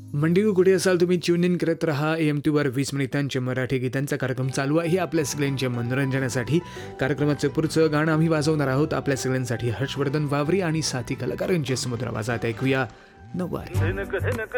मंडिओ कुठे असाल तुम्ही ट्यून इन करत राहा AM2 वर 20 मिनिटांचे मराठी गीतांचा कार्यक्रम चालू आहे आपल्या सगळ्यांच्या मनोरंजनासाठी. कार्यक्रमाचं पुढचं गाणं आम्ही वाजवणार आहोत आपल्या सगळ्यांसाठी हर्षवर्धन वावरी आणि साथी कलाकारांच्या समुद्र आवाजात. ऐकूया नऊवारी.